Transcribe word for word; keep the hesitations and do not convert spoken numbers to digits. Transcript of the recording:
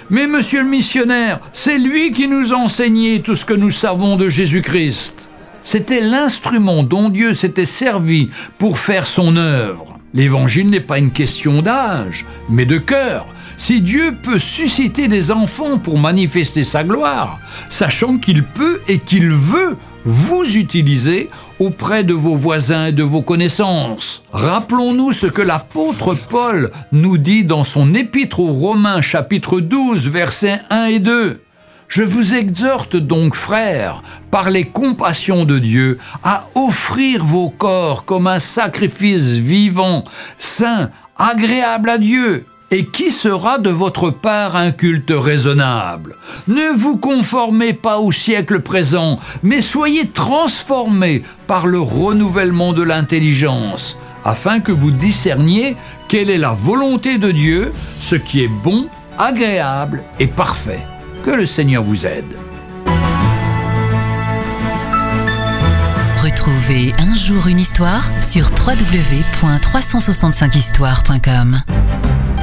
Mais monsieur le missionnaire, c'est lui qui nous a enseigné tout ce que nous savons de Jésus-Christ. C'était l'instrument dont Dieu s'était servi pour faire son œuvre. L'évangile n'est pas une question d'âge, mais de cœur. Si Dieu peut susciter des enfants pour manifester sa gloire, sachant qu'il peut et qu'il veut vous utiliser auprès de vos voisins et de vos connaissances. Rappelons-nous ce que l'apôtre Paul nous dit dans son épître aux Romains chapitre douze versets un et deux. « Je vous exhorte donc, frères, par les compassions de Dieu, à offrir vos corps comme un sacrifice vivant, saint, agréable à Dieu, et qui sera de votre part un culte raisonnable. Ne vous conformez pas au siècle présent, mais soyez transformés par le renouvellement de l'intelligence, afin que vous discerniez quelle est la volonté de Dieu, ce qui est bon, agréable et parfait. » Que le Seigneur vous aide. Retrouvez Un jour une histoire sur w w w point trois cent soixante-cinq histoire point com.